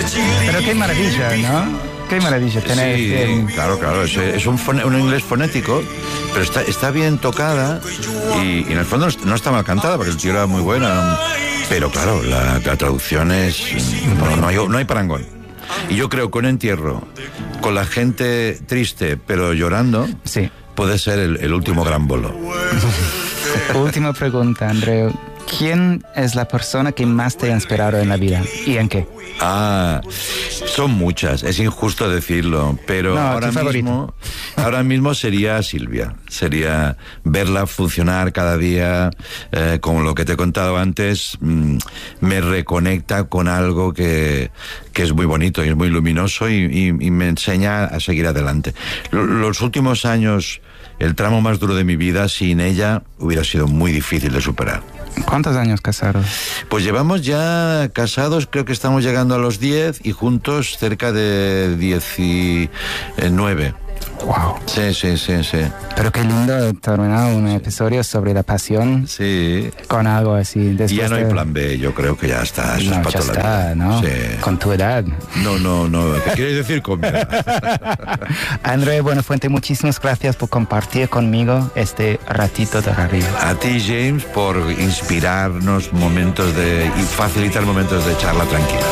Pero qué maravilla, ¿no? Qué maravilla tener... Sí, claro, es un inglés fonético, pero está bien tocada y en el fondo no está mal cantada, porque el tío era muy bueno, pero claro, la traducción es... No hay parangón. Y yo creo que un entierro con la gente triste, pero llorando, sí, puede ser el último gran bolo. Última pregunta, Andreu. ¿Quién es la persona que más te ha inspirado en la vida? ¿Y en qué? Son muchas, es injusto decirlo, pero ahora mismo sería Silvia. Sería verla funcionar cada día, como lo que te he contado antes, me reconecta con algo que es muy bonito y es muy luminoso y me enseña a seguir adelante. Los últimos años, el tramo más duro de mi vida, sin ella hubiera sido muy difícil de superar. ¿Cuántos años casados? Pues llevamos ya casados, creo que estamos llegando a los 10 y juntos cerca de 19. Wow. Sí. Pero qué lindo terminar un episodio sobre la pasión. Sí. Con algo así. Y ya no hay plan B, yo creo que ya está. Eso no, es para ya toda está, la vida. ¿no? Sí. Con tu edad. No. ¿Qué quieres decir con mi edad? Andreu Buenafuente, muchísimas gracias por compartir conmigo este ratito de radio. A ti, James, por inspirarnos y facilitar momentos de charla tranquila.